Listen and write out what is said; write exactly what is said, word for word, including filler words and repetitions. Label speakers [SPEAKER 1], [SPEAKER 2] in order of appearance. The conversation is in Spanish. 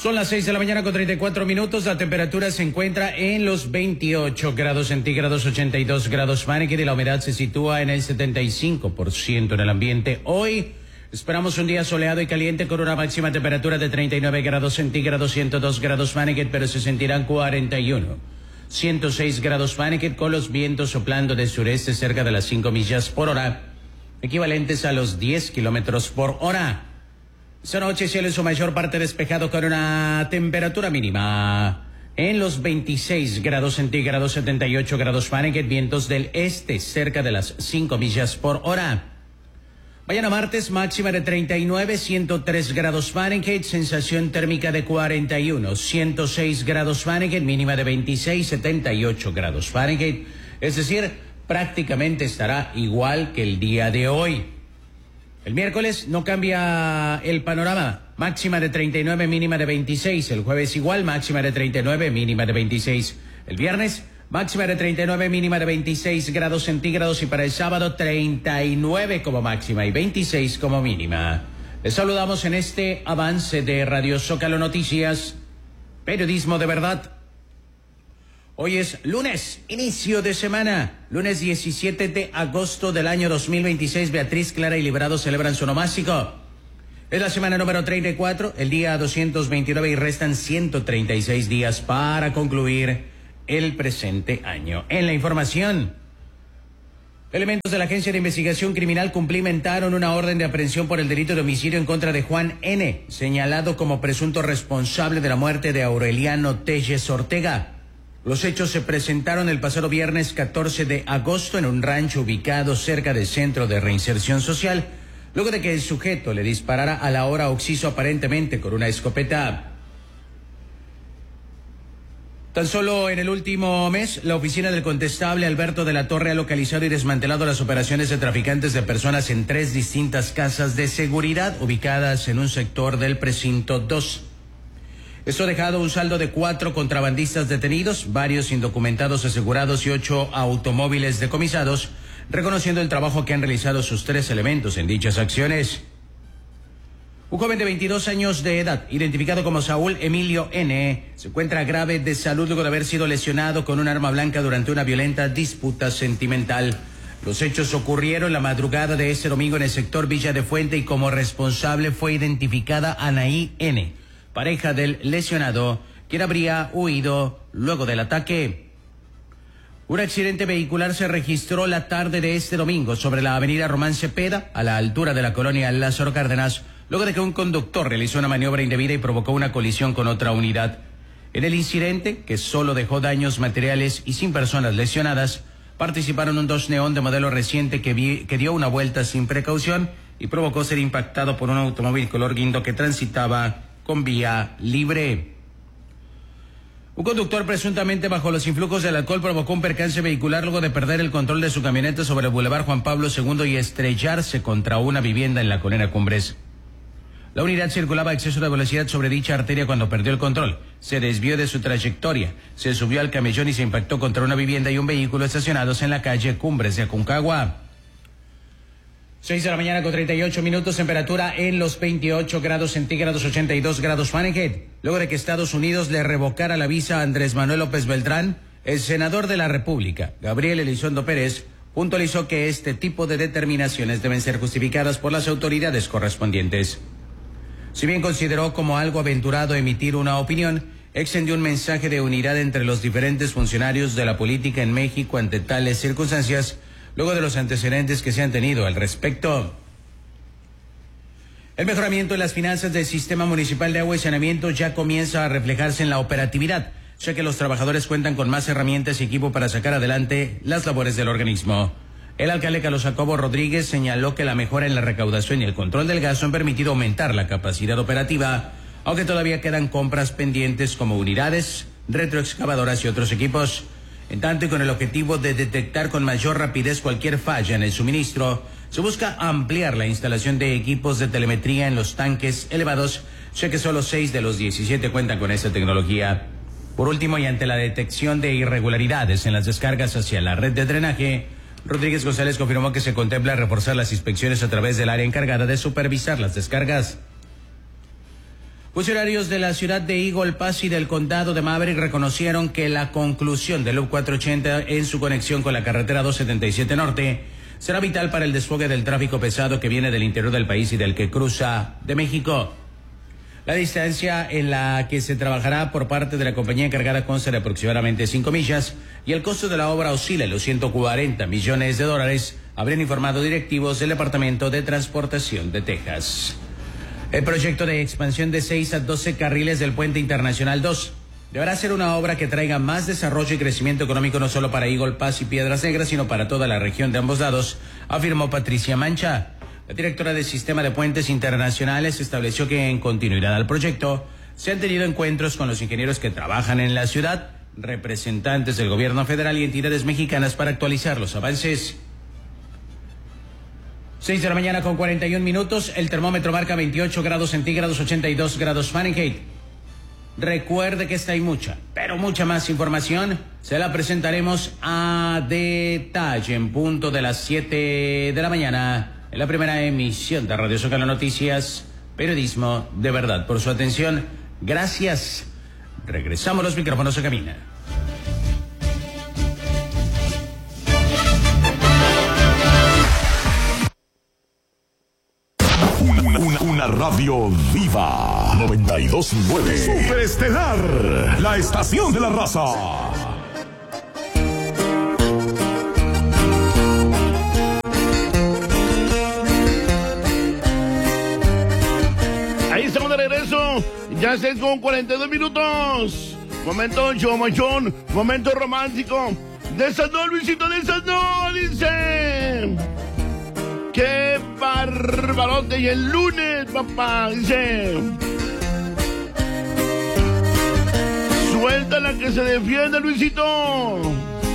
[SPEAKER 1] Son las seis de la mañana con treinta y cuatro minutos. La temperatura se encuentra en los veintiocho grados centígrados, ochenta y dos grados Fahrenheit y la humedad se sitúa en el setenta y cinco por ciento en el ambiente. Hoy esperamos un día soleado y caliente con una máxima temperatura de treinta y nueve grados centígrados, ciento dos grados Fahrenheit, pero se sentirán cuarenta y uno. ciento seis grados Fahrenheit con los vientos soplando de sureste cerca de las cinco millas por hora, equivalentes a los diez kilómetros por hora. Esta noche cielo en su mayor parte despejado con una temperatura mínima en los veintiséis grados centígrados, setenta y ocho grados Fahrenheit, vientos del este cerca de las cinco millas por hora. Mañana martes máxima de treinta y nueve, ciento tres grados Fahrenheit, sensación térmica de cuarenta y uno, ciento seis grados Fahrenheit, mínima de veintiséis, setenta y ocho grados Fahrenheit, es decir, prácticamente estará igual que el día de hoy. El miércoles no cambia el panorama, máxima de treinta y nueve, mínima de veintiséis. El jueves igual, máxima de treinta y nueve, mínima de veintiséis. El viernes, máxima de treinta y nueve, mínima de veintiséis grados centígrados y para el sábado treinta y nueve como máxima y veintiséis como mínima. Les saludamos en este avance de Radio Zócalo Noticias, periodismo de verdad. Hoy es lunes, inicio de semana, lunes diecisiete de agosto del año dos mil veintiséis. Beatriz, Clara y Librado celebran su onomástico. Es la semana número treinta y cuatro, el día doscientos veintinueve y restan ciento treinta y seis días para concluir el presente año. En la información, elementos de la Agencia de Investigación Criminal cumplimentaron una orden de aprehensión por el delito de homicidio en contra de Juan N., señalado como presunto responsable de la muerte de Aureliano Telles Ortega. Los hechos se presentaron el pasado viernes catorce de agosto en un rancho ubicado cerca del Centro de Reinserción Social, luego de que el sujeto le disparara a la hora occiso aparentemente con una escopeta. Tan solo en el último mes, la oficina del condestable Alberto de la Torre ha localizado y desmantelado las operaciones de traficantes de personas en tres distintas casas de seguridad ubicadas en un sector del precinto dos. Esto ha dejado un saldo de cuatro contrabandistas detenidos, varios indocumentados asegurados y ocho automóviles decomisados, reconociendo el trabajo que han realizado sus tres elementos en dichas acciones. Un joven de veintidós años de edad, identificado como Saúl Emilio N., se encuentra grave de salud luego de haber sido lesionado con un arma blanca durante una violenta disputa sentimental. Los hechos ocurrieron la madrugada de este domingo en el sector Villa de Fuente y como responsable fue identificada Anaí N., pareja del lesionado, quien habría huido luego del ataque. Un accidente vehicular se registró la tarde de este domingo sobre la avenida Román Cepeda, a la altura de la colonia Lázaro Cárdenas, luego de que un conductor realizó una maniobra indebida y provocó una colisión con otra unidad. En el incidente, que solo dejó daños materiales y sin personas lesionadas, participaron un dos neón de modelo reciente que, vi, que dio una vuelta sin precaución y provocó ser impactado por un automóvil color guindo que transitaba con vía libre. Un conductor presuntamente bajo los influjos del alcohol provocó un percance vehicular luego de perder el control de su camioneta sobre el Boulevard Juan Pablo segundo y estrellarse contra una vivienda en la colonia Cumbres. La unidad circulaba a exceso de velocidad sobre dicha arteria cuando perdió el control. Se desvió de su trayectoria, se subió al camellón y se impactó contra una vivienda y un vehículo estacionados en la calle Cumbres de Aconcagua. seis de la mañana con treinta y ocho minutos, temperatura en los veintiocho grados centígrados, ochenta y dos grados Fahrenheit. Luego de que Estados Unidos le revocara la visa a Andrés Manuel López Beltrán, el senador de la República, Gabriel Elizondo Pérez, puntualizó que este tipo de determinaciones deben ser justificadas por las autoridades correspondientes. Si bien consideró como algo aventurado emitir una opinión, extendió un mensaje de unidad entre los diferentes funcionarios de la política en México ante tales circunstancias, luego de los antecedentes que se han tenido al respecto. El mejoramiento de las finanzas del Sistema Municipal de Agua y Saneamiento ya comienza a reflejarse en la operatividad, ya que los trabajadores cuentan con más herramientas y equipo para sacar adelante las labores del organismo. El alcalde Carlos Jacobo Rodríguez señaló que la mejora en la recaudación y el control del gasto han permitido aumentar la capacidad operativa, aunque todavía quedan compras pendientes como unidades, retroexcavadoras y otros equipos. En tanto y con el objetivo de detectar con mayor rapidez cualquier falla en el suministro, se busca ampliar la instalación de equipos de telemetría en los tanques elevados, ya que solo seis de los diecisiete cuentan con esta tecnología. Por último, y ante la detección de irregularidades en las descargas hacia la red de drenaje, Rodríguez González confirmó que se contempla reforzar las inspecciones a través del área encargada de supervisar las descargas. Funcionarios de la ciudad de Eagle Pass y del condado de Maverick reconocieron que la conclusión del Loop cuatrocientos ochenta en su conexión con la carretera doscientos setenta y siete Norte será vital para el desfogue del tráfico pesado que viene del interior del país y del que cruza de México. La distancia en la que se trabajará por parte de la compañía encargada consta de aproximadamente cinco millas y el costo de la obra oscila en los ciento cuarenta millones de dólares, habrían informado directivos del Departamento de Transportación de Texas. El proyecto de expansión de seis a doce carriles del Puente Internacional dos deberá ser una obra que traiga más desarrollo y crecimiento económico no solo para Eagle Pass y Piedras Negras, sino para toda la región de ambos lados, afirmó Patricia Mancha. La directora del Sistema de Puentes Internacionales estableció que en continuidad al proyecto se han tenido encuentros con los ingenieros que trabajan en la ciudad, representantes del gobierno federal y entidades mexicanas para actualizar los avances. seis de la mañana con cuarenta y un minutos, el termómetro marca veintiocho grados centígrados, ochenta y dos grados Fahrenheit. Recuerde que esta y mucha, pero mucha más información se la presentaremos a detalle en punto de las siete de la mañana en la primera emisión de Radio Zócalo Noticias, periodismo de verdad. Por su atención, gracias. Regresamos, los micrófonos a cabina.
[SPEAKER 2] Una, una, una radio viva. noventa y dos punto nueve. Superestelar. La estación de la raza.
[SPEAKER 3] Ahí estamos de regreso. Ya seis con cuarenta y dos minutos. Momento chomachón. Momento romántico. Desató, Luisito, desató. Dice... ¡Qué barbarote! Y el lunes, papá, dice... Suelta la que se defiende, Luisito.